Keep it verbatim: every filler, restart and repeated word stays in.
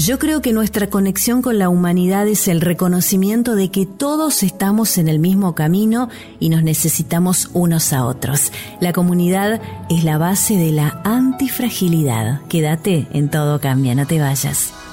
Yo creo que nuestra conexión con la humanidad es el reconocimiento de que todos estamos en el mismo camino y nos necesitamos unos a otros. La comunidad es la base de la antifragilidad. Quédate en Todo Cambia, no te vayas.